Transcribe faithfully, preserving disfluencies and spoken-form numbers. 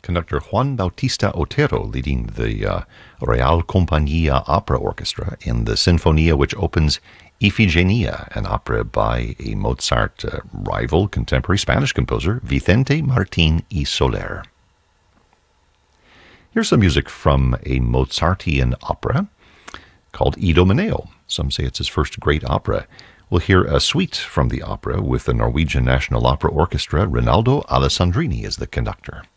Conductor Juan Bautista Otero leading the uh, Real Compañía Opera Orchestra in the Sinfonia, which opens Ifigenia, an opera by a Mozart uh, rival contemporary Spanish composer, Vicente Martín y Soler. Here's some music from a Mozartian opera called Idomeneo. Some say it's his first great opera. We'll hear a suite from the opera with the Norwegian National Opera Orchestra. Rinaldo Alessandrini is the conductor.